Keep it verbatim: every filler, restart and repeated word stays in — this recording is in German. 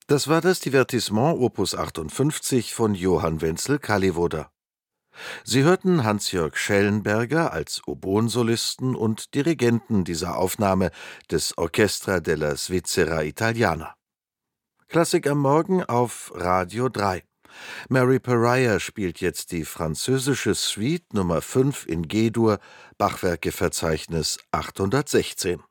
Das war das Divertissement Opus achtundfünfzig von Johann Wenzel Kalivoda. Sie hörten Hans-Jörg Schellenberger als Oboensolisten und Dirigenten dieser Aufnahme des Orchestra della Svizzera Italiana. Klassik am Morgen auf Radio drei. Mary Pariah spielt jetzt die französische Suite Nummer fünf in G-Dur, Bachwerkeverzeichnis achthundertsechzehn.